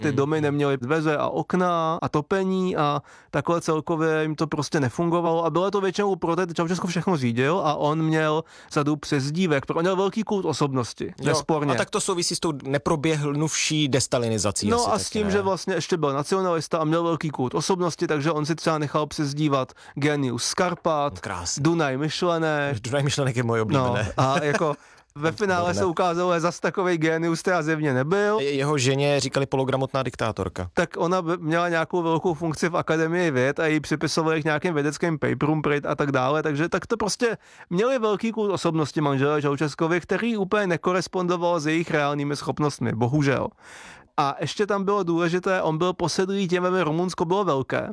Ty domy neměly dveře a okna a topení a takhle celkově jim to prostě nefungovalo a bylo to většinou proto, že Ceausescu všechno řídil a on měl sadu přezdívek, on měl velký kult osobnosti, nesporně. A tak to souvisí s tou neproběhnuvší destalinizací. No a s tím, že vlastně ještě byl nacionalista a měl velký kult osobnosti, takže on si třeba nechal přezdívat Genius z Karpat, Dunaj myšlenek. Dunaj myšlenek je moje oblíbené. No, a jako ve finále se ukázalo, že zas takovej génius teda zjevně nebyl. Jeho ženě říkali pologramotná diktátorka. Tak ona měla nějakou velkou funkci v Akademii věd a jí připisovali k nějakým vědeckým paperům a tak dále, takže tak to prostě měli velký kult osobnosti manželé Ceausescovi, který úplně nekorespondoval s jejich reálnými schopnostmi, bohužel. A ještě tam bylo důležité, on byl posedlý tím, aby Rumunsko bylo velké.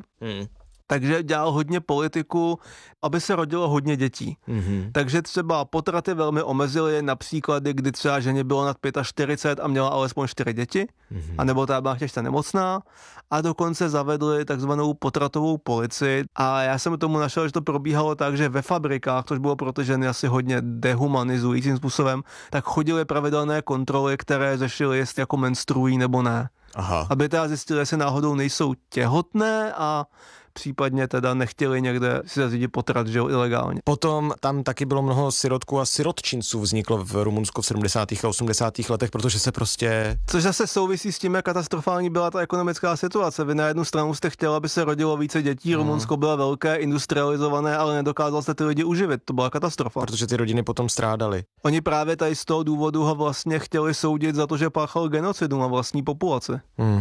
Takže dělal hodně politiku, aby se rodilo hodně dětí. Takže třeba potraty velmi omezily, například kdy třeba ženě bylo nad 45 a měla alespoň 4 děti, anebo ta byla těžce nemocná a dokonce zavedli takzvanou potratovou policii a já jsem tomu našel, že to probíhalo tak, že ve fabrikách, což bylo pro ty ženy asi hodně dehumanizujícím způsobem, tak chodily pravidelné kontroly, které řešily, jestli jako menstruují nebo ne. Aha. Aby teda zjistili, jestli náhodou nejsou těhotné a případně teda nechtěli někde si zařídit potrat, že jo, ilegálně. Potom tam taky bylo mnoho sirotků a sirotčinců vzniklo v Rumunsku v 70. a 80. letech, protože se prostě... Což zase souvisí s tím, jak katastrofální byla ta ekonomická situace. Vy na jednu stranu jste chtěli, aby se rodilo více dětí, Rumunsko bylo velké, industrializované, ale nedokázal jste ty lidi uživit. To byla katastrofa. Protože ty rodiny potom strádaly. Oni právě tady z toho důvodu ho vlastně chtěli soudit za to, že páchal genocidu na vlastní populaci.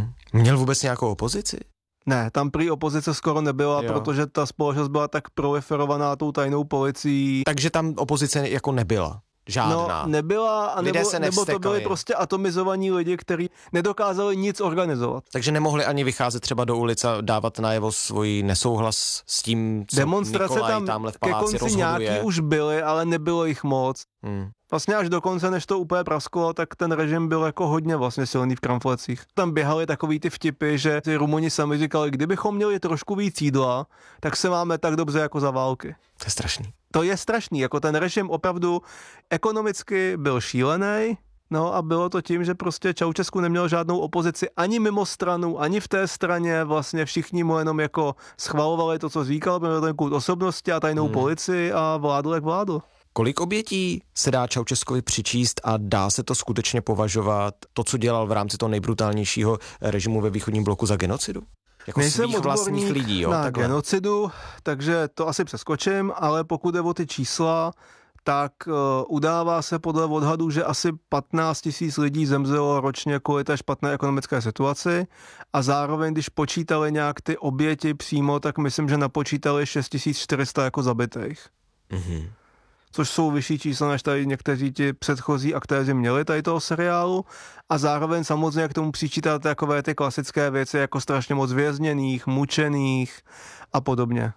Měl vůbec nějakou opozici? Ne, tam prý opozice skoro nebyla, protože ta společnost byla tak proliferovaná tou tajnou policií. Takže tam opozice jako nebyla? Žádná. No, nebyla, a nebo to byli prostě atomizovaní lidi, kteří nedokázali nic organizovat. Takže nemohli ani vycházet třeba do ulic a dávat najevo svůj nesouhlas s tím, co demonstrace Nikolaj tamhle v paláci ke konci rozhoduje. Nějaký už byly, ale nebylo jich moc. Vlastně až do konce, než to úplně prasklo, tak ten režim byl jako hodně vlastně silný v kramflecích. Tam běhaly takový ty vtipy, že ty Rumuni sami říkali, kdybychom měli trošku víc jídla, tak se máme tak dobře jako za války. To je strašný. To je strašný, jako ten režim opravdu ekonomicky byl šílený, no a bylo to tím, že prostě Ceausescu neměl žádnou opozici ani mimo stranu, ani v té straně, vlastně všichni mu jenom jako schvalovali to, co říkal, byl ten kult osobnosti a tajnou policii a vládl, jak vládl. Kolik obětí se dá Ceausescovi přičíst a dá se to skutečně považovat, to, co dělal v rámci toho nejbrutálnějšího režimu ve východním bloku, za genocidu? Jako nejsem svých vlastních lidí, jo? Na takhle. genocidu, takže to asi přeskočím, ale pokud jde o ty čísla, tak udává se podle odhadů, že asi 15 000 lidí zemřelo ročně kvůli té špatné ekonomické situaci a zároveň, když počítali nějak ty oběti přímo, tak myslím, že napočítali 6400 jako zabitých. Což jsou vyšší čísla, než tady někteří ti předchozí aktéři měli tady toho seriálu a zároveň samozřejmě k tomu přičítat takové ty klasické věci jako strašně moc vězněných, mučených a podobně.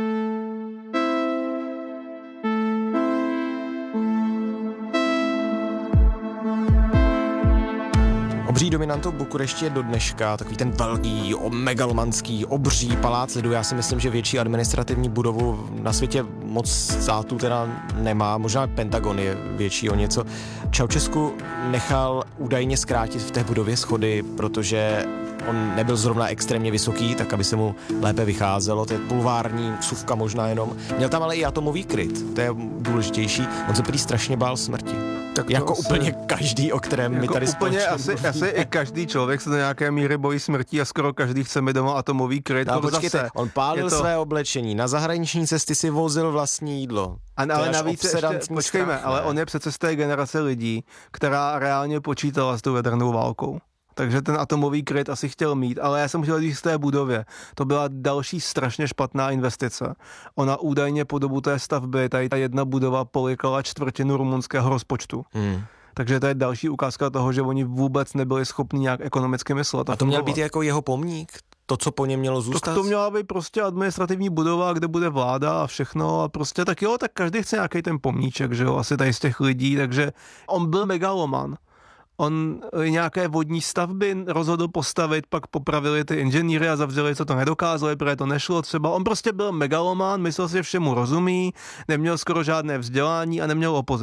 Obří dominantou Bukurešti je do dneška takový ten velký, megalomanský, obří palác lidu. Já si myslím, že větší administrativní budovu na světě moc států teda nemá. Možná Pentagon je větší o něco. Ceausescu nechal údajně zkrátit v té budově schody, protože on nebyl zrovna extrémně vysoký, tak aby se mu lépe vycházelo. To je bulvární vsuvka možná jenom. Měl tam ale i atomový kryt, to je důležitější. On se prý strašně bál smrti. Tak jako asi, úplně každý, o kterém jako my tady úplně asi i každý člověk se do nějaké míry bojí smrti a skoro každý chce mít doma atomový kryt. No, počkejte, on pálil své oblečení, na zahraniční cesty si vozil vlastní jídlo. Ale navíc ještě, počkejme, ale on je přece z té generace lidí, která reálně počítala s tou jadernou válkou. Takže ten atomový kryt asi chtěl mít, ale já jsem chtěl jít z té budově. To byla další strašně špatná investice. Ona údajně po dobu té stavby, tady ta jedna budova polikala 1/4 rumunského rozpočtu. Takže to je další ukázka toho, že oni vůbec nebyli schopni nějak ekonomicky myslet. A to měl být jako jeho pomník? To, co po něm mělo zůstat? To měla být prostě administrativní budova, kde bude vláda a všechno a prostě tak jo, tak každý chce nějaký ten pomníček, že jo, asi tady z těch lidí, takže on byl megaloman. On nějaké vodní stavby rozhodl postavit, pak popravili ty inženýry a zavřeli, co to nedokázali, protože to nešlo třeba. On prostě byl megaloman, myslel si, že všemu rozumí, neměl skoro žádné vzdělání a neměl opozici.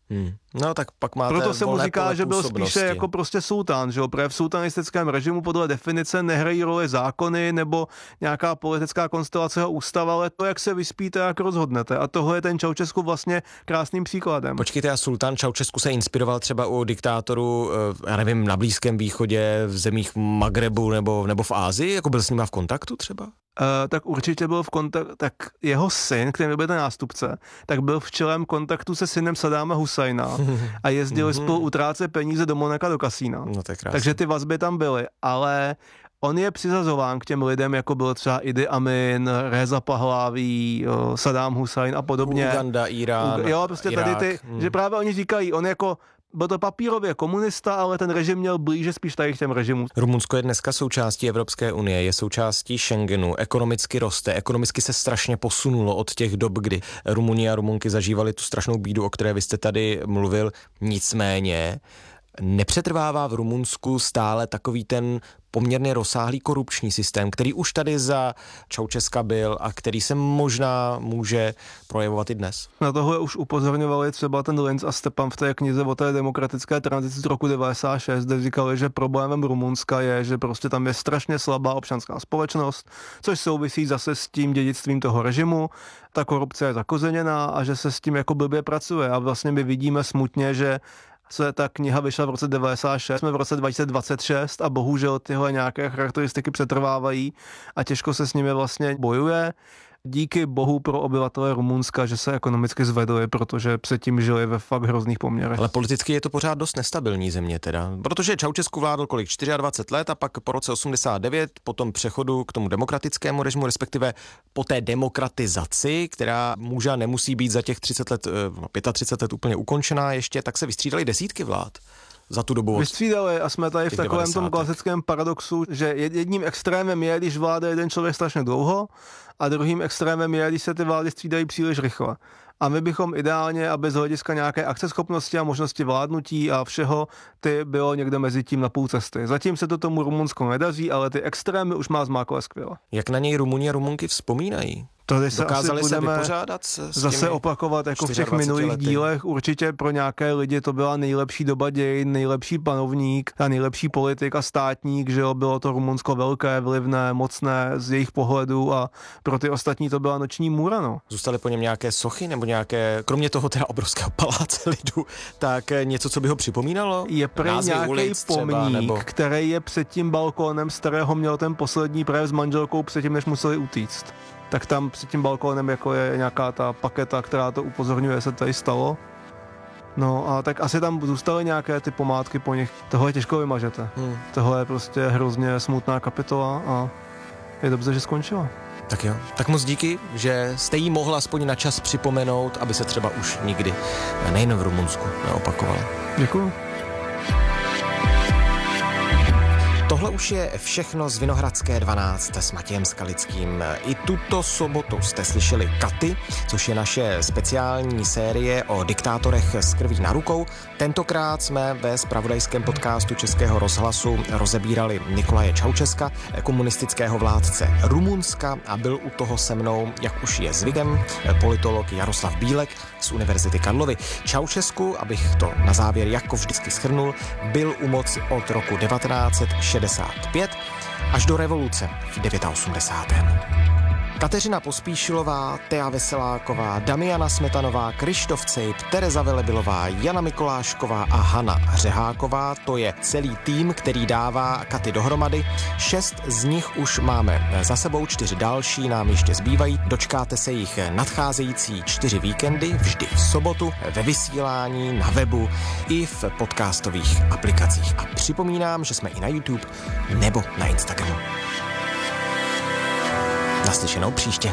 No tak pak máte proto se mu říká, že byl působnosti. spíše jako prostě sultán, že jo, protože v sultanistickém režimu podle definice nehrají roli zákony nebo nějaká politická konstelace a ústava, ale to, jak se vyspíte, jak rozhodnete. A tohle je ten Ceausescu vlastně krásným příkladem. Počkejte, a sultán Ceausescu se inspiroval třeba u diktátorů, já nevím, na Blízkém východě, v zemích Magrebu nebo v Ázii, jako byl s nima v kontaktu třeba? Tak určitě byl v kontaktu, tak jeho syn, který byl ten nástupce, tak byl v čelém kontaktu se synem Saddáma Husajna a jezdili spolu utrácet peníze do Monaka do kasína. No, to je krásný. Takže ty vazby tam byly, ale on je přizazován k těm lidem, jako byl třeba Idi Amin, Reza Pahlaví, Saddám Husajn a podobně. Uganda, Irán, Jo, prostě Irák. tady ty, že právě oni říkají, on jako byl to papírově komunista, ale ten režim měl blíže spíš tady k těm režimům. Rumunsko je dneska součástí Evropské unie, je součástí Schengenu, ekonomicky roste, ekonomicky se strašně posunulo od těch dob, kdy Rumuni a Rumunky zažívali tu strašnou bídu, o které vy jste tady mluvil. Nicméně nepřetrvává v Rumunsku stále takový ten poměrně rozsáhlý korupční systém, který už tady za Ceausesca byl a který se možná může projevovat i dnes. Na tohle už upozorňovali třeba ten Linz a Stepan v té knize o té demokratické tranzici z roku 96, kde říkali, že problémem Rumunska je, že prostě tam je strašně slabá občanská společnost, což souvisí zase s tím dědictvím toho režimu. Ta korupce je zakořeněná a že se s tím jako blbě pracuje a vlastně my vidíme smutně, že se ta kniha vyšla v roce 96, jsme v roce 2026 a bohužel tyhle nějaké charakteristiky přetrvávají a těžko se s nimi vlastně bojuje. Díky bohu pro obyvatele Rumunska, že se ekonomicky zvedli, protože předtím žili ve fakt hrozných poměrech. Ale politicky je to pořád dost nestabilní země teda, protože Ceausescu vládl kolik 24 let a pak po roce 89 po tom přechodu k tomu demokratickému režimu, respektive po té demokratizaci, která může a nemusí být za těch 30 let, 35 let úplně ukončená ještě, tak se vystřídali desítky vlád za tu dobu. Vystřídali a jsme tady v takovém tom klasickém paradoxu, že jedním extrémem je, když vládne jeden člověk strašně dlouho a druhým extrémem je, když se ty vlády střídají příliš rychle. A my bychom ideálně, aby z hlediska nějaké akceschopnosti a možnosti vládnutí a všeho, ty bylo někde mezi tím na půl cesty. Zatím se to tomu Rumunsku nedaří, ale ty extrémy už má zmákle skvěle. Jak na něj Rumuni a Rumunky vzpomínají? Dokázali se vypořádat zase opakovat jako v těch minulých dílech. Určitě pro nějaké lidi to byla nejlepší doba dějin, nejlepší panovník a nejlepší politik a státník, že jo, bylo to Rumunsko velké, vlivné, mocné z jejich pohledu a pro ty ostatní to byla noční můra, no. Zůstaly po něm nějaké sochy nebo nějaké, kromě toho teda obrovského paláce lidu, tak něco, co by ho připomínalo? Je prý nějaký pomník, který je před tím balkónem, z kterého měl ten poslední projev s manželkou předtím, než museli utíct. Tak tam před tím balkónem jako je nějaká ta paketa, která to upozorňuje, se tady stalo. No a tak asi tam zůstaly nějaké ty památky po nich. Tohle těžko vymažete. Tohle je prostě hrozně smutná kapitola a je dobře, že skončila. Tak jo, tak moc díky, že jste jí mohla aspoň na čas připomenout, aby se třeba už nikdy, nejen v Rumunsku, neopakovala. Děkuju. Tohle už je všechno z Vinohradské 12 s Matějem Skalickým. I tuto sobotu jste slyšeli Katy, což je naše speciální série o diktátorech s krví na rukou. Tentokrát jsme ve zpravodajském podcastu Českého rozhlasu rozebírali Nikolaje Ceausesca, komunistického vládce Rumunska, a byl u toho se mnou, jak už je zvykem, politolog Jaroslav Bílek z Univerzity Karlovy. Ceausescu, abych to na závěr jako vždycky shrnul, byl u moci od roku 1965 až do revoluce v 89. Kateřina Pospíšilová, Thea Veseláková, Damiana Smetanová, Krištof Cejp, Tereza Velebilová, Jana Mikolášková a Hana Hřeháková, to je celý tým, který dává Katy dohromady. 6 z nich už máme za sebou, 4 další nám ještě zbývají. Dočkáte se jich nadcházející 4 víkendy, vždy v sobotu, ve vysílání, na webu i v podcastových aplikacích. A připomínám, že jsme i na YouTube nebo na Instagramu. Naslyšenou příště.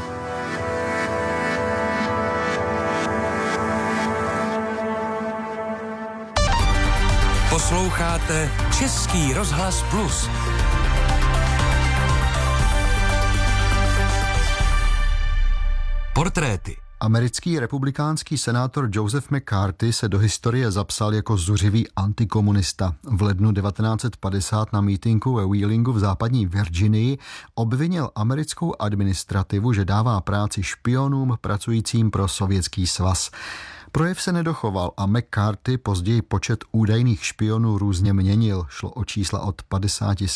Posloucháte Český rozhlas Plus. Portréty. Americký republikánský senátor Joseph McCarthy se do historie zapsal jako zuřivý antikomunista. V lednu 1950 na mítinku ve Wheelingu v západní Virginii obvinil americkou administrativu, že dává práci špionům pracujícím pro Sovětský svaz. Projev se nedochoval a McCarthy později počet údajných špionů různě měnil. Šlo o čísla od 50